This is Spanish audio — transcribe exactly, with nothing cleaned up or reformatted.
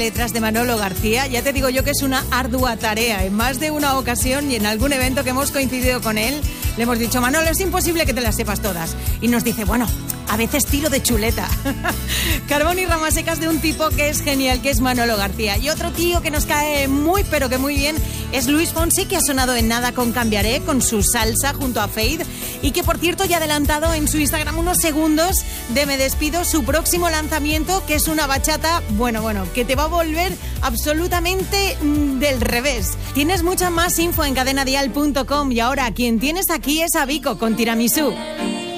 letras de Manolo García. Ya te digo yo que es una ardua tarea. En más de una ocasión y en algún evento que hemos coincidido con él, le hemos dicho: Manolo, es imposible que te las sepas todas. Y nos dice: bueno, a veces tiro de chuleta. Carbón y ramas secas de un tipo que es genial, que es Manolo García. Y otro tío que nos cae muy, pero que muy bien, es Luis Fonsi, que ha sonado en Nada con Cambiaré, con su salsa junto a Fade. Y que, por cierto, ya ha adelantado en su Instagram unos segundos de Me Despido su próximo lanzamiento, que es una bachata, bueno, bueno, que te va a volver absolutamente del revés. Tienes mucha más info en cadena dial punto com y ahora quien tienes aquí es a Vico con Tiramisú.